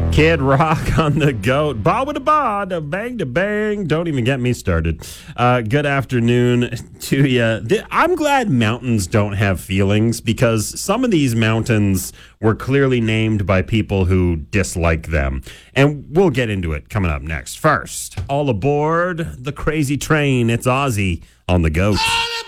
Kid Rock on the goat. Ba with a ba, da bang to bang. Don't even get me started. Good afternoon to you. I'm glad mountains don't have feelings because some of these mountains were clearly named by people who dislike them. And we'll get into it coming up next. First, all aboard the crazy train. It's Ozzy on the goat.